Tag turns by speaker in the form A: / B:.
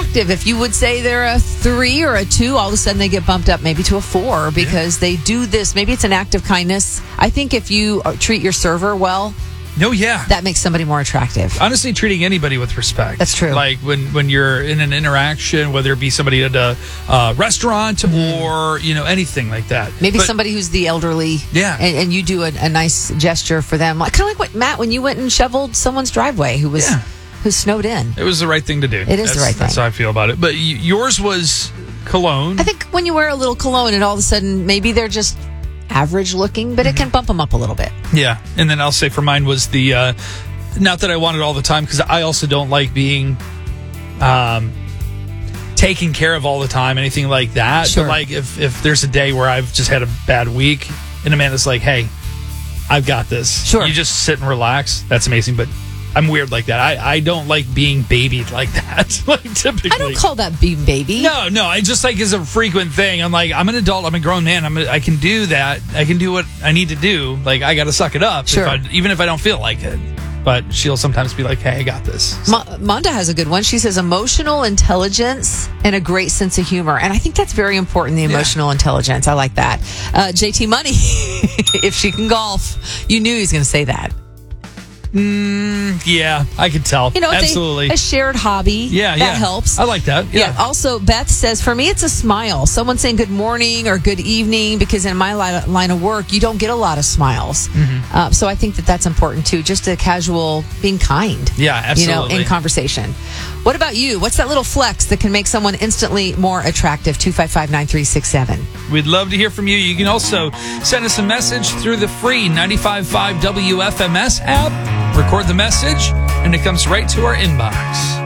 A: attractive. If you would say they're a 3 or a 2, all of a sudden they get bumped up maybe to a 4 because they do this. Maybe it's an act of kindness. I think if you treat your server well, that makes somebody more attractive.
B: Honestly, treating anybody with respect.
A: That's true.
B: Like when you're in an interaction, whether it be somebody at a restaurant or anything like that.
A: Maybe somebody who's the elderly.
B: Yeah.
A: And you do a nice gesture for them, kind of like what Matt, when you went and shoveled someone's driveway who was who's snowed in.
B: It was the right thing to do.
A: It is the right thing.
B: That's how I feel about it. But yours was cologne.
A: I think when you wear a little cologne and all of a sudden maybe they're just average looking, but it can bump them up a little bit.
B: Yeah. And then I'll say for mine was the, not that I want it all the time, because I also don't like being taken care of all the time, anything like that.
A: Sure.
B: But like if there's a day where I've just had a bad week and Amanda's like, hey, I've got this.
A: Sure.
B: You just sit and relax. That's amazing. But I'm weird like that. I don't like being babied like that. Like typically.
A: I don't call that being baby.
B: No. I just like is a frequent thing. I'm like, I'm an adult. I'm a grown man. I can do that. I can do what I need to do. Like I got to suck it up.
A: Sure.
B: Even if I don't feel like it. But she'll sometimes be like, hey, I got this.
A: Monda has a good one. She says emotional intelligence and a great sense of humor. And I think that's very important, the emotional intelligence. I like that. JT Money, if she can golf. You knew he was going to say that.
B: Yeah, I could tell. Absolutely.
A: A shared hobby.
B: Yeah,
A: that helps.
B: I like that. Yeah.
A: Also, Beth says, for me, it's a smile. Someone saying good morning or good evening, because in my line of work, you don't get a lot of smiles. Mm-hmm. So I think that's important too. Just a casual being kind.
B: Yeah, absolutely.
A: In conversation. What about you? What's that little flex that can make someone instantly more attractive? 255-9367.
B: We'd love to hear from you. You can also send us a message through the free 95.5 WFMS app. Record the message, and it comes right to our inbox.